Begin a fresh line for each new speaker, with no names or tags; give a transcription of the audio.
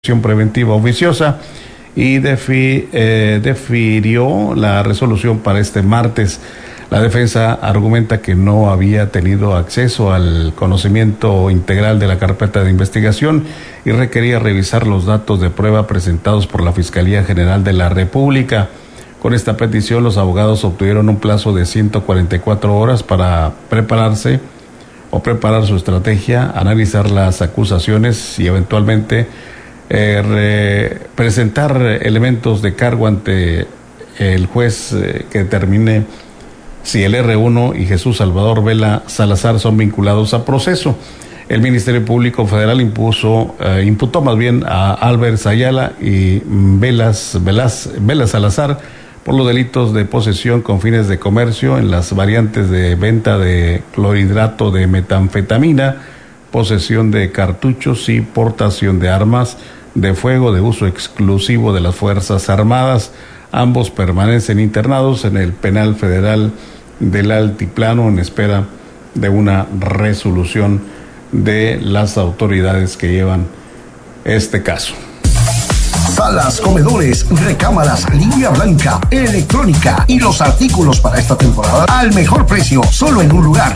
preventiva oficiosa y defirió la resolución para este martes. La defensa argumenta que no había tenido acceso al conocimiento integral de la carpeta de investigación y requería revisar los datos de prueba presentados por la Fiscalía General de la República. Con esta petición, los abogados obtuvieron un plazo de 144 horas para preparar su estrategia, analizar las acusaciones y eventualmente presentar elementos de cargo ante el juez que determine si el R1 y Jesús Salvador Vela Salazar son vinculados a proceso. El Ministerio Público Federal imputó a Albert Sayala y Vela Salazar por los delitos de posesión con fines de comercio en las variantes de venta de clorhidrato de metanfetamina, posesión de cartuchos y portación de armas de fuego de uso exclusivo de las Fuerzas Armadas. Ambos permanecen internados en el Penal Federal del Altiplano en espera de una resolución de las autoridades que llevan este caso.
Salas, comedores, recámaras, línea blanca, electrónica y los artículos para esta temporada al mejor precio, solo en un lugar.